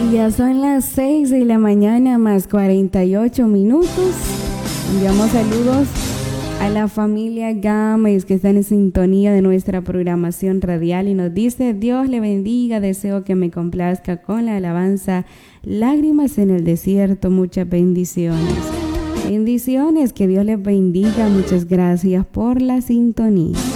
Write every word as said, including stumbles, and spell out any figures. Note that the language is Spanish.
Y ya son las seis de la mañana más cuarenta y ocho minutos. Enviamos saludos a la familia Gámez que están en sintonía de nuestra programación radial y nos dice: Dios le bendiga, deseo que me complazca con la alabanza Lágrimas en el Desierto. Muchas bendiciones. Bendiciones, que Dios les bendiga. Muchas gracias por la sintonía.